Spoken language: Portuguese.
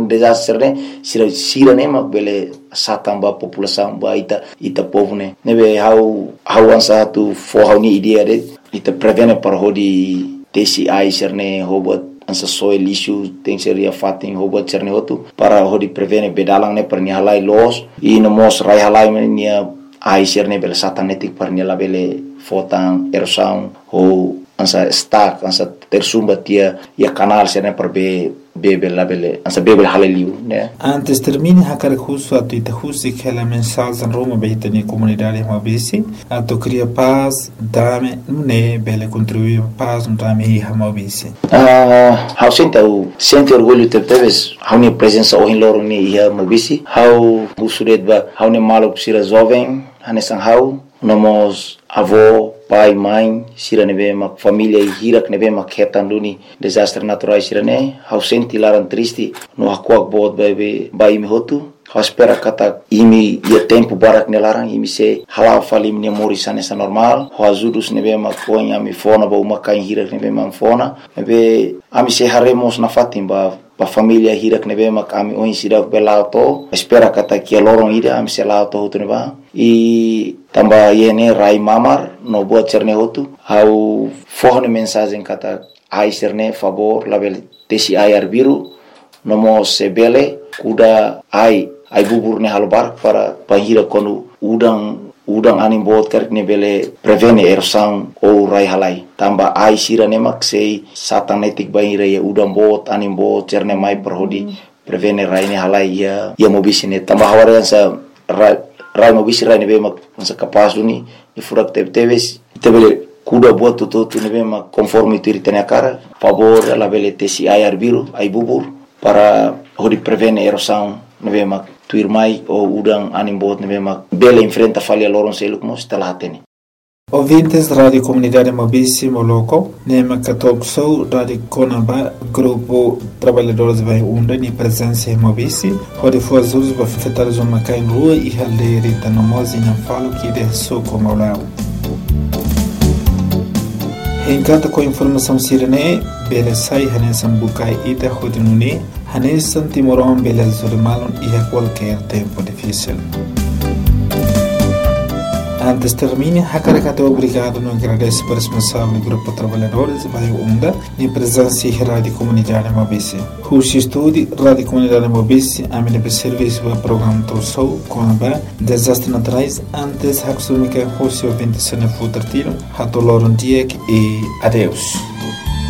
um desastre né sira né mak bele satamba população ba ita povo né nebe how ansa tu for how ni idea de ita prevene para hodi TCI serne robot ansa soil issue tem seria fatin robot serne hotu para hodi prevene bedalang ne per ni halai los e no mos rai halai ne ai serne bele satanetik per ni la bele fotan erosão ou ansa stack ansa tersumba tia ia canal serne per bebe la bele ansa bebe halaliu né. Antes termine hakar husu atu ita husi kela mensagem Roma behita ni comunidade Mobisi atu cria paz dame ne bele contribuir paz dame hi Mobisi. How sente orgulho teves how ni presença o loro ni hi Mobisi how usuret ba how ni malok sira jovem hanesang how nomos avô pai mãe sira nebe mak família hirak nebe mak hetan duni desastre natural sira ne how senti laran triste no hakuak bot bai mi hotu how espera kata imi ia tempo barak nelarang imi se halal falim ne mori sanesa normal how azudus nebe mak ponya mi fona ba umakai hirak nebe mak fona nebe ami se haremos na fatim ba família hirak nebe mak ami oin sidak belauto espera kata kia lorong ida ami se lauto hotu neba e tamba yene rai mamar no buat cerne hotu how forne mensagem kata ai cerne favor label tesi ai arbiru nomo sebele kuda ai bubur ne halbar para pahira konu udang anim bot kerk ne bele prevene erosang ou rai halai tamba ai sira ne mak sei satanetik bahira ya udang bot anim bot cerne mai perhodi prevene rai ne halai ya Mobisi ne tamba hawarian sa rai Mobisi rai ne be mak sa kapas duni ni furak teves tebele kuda buat tu ne be mak conforme tu ritene cara favor la bele tesi ai arbiru ai bubur para hodi prevene erosang ne be mak tuir mai o udang anim bot ne be mak bele enfrenta falha loron seluk mos talatene. Ouvintes da Rádio Comunidade Mobisi Moloko, Nema Katokso, Rádio Conaba, Grupo Trabalhadores vai Unda, ni presença em Mobisi, onde foi as usos para afetar os homacai em rua e haldeira e tanomosi não falo que de soco maulau. Encanta com informação sirene, bele sai hanesan bukai ita hodinuni, hanesan timoron bele zurimalon e a qualquer tempo difícil. Antes termine, Hakarakato obrigado no agradece para o responsável do Grupo Trabalhadores Bairro Unda em presença da Rádio Comunidade Mobisi. Rushi Estúdio, Rádio Comunidade Mobisi, a minha serviço para o programa Torsou, com a desastre naturais, antes Haksumika Rushi ouvinte se não for tertilo, Hatoloron Diek e adeus.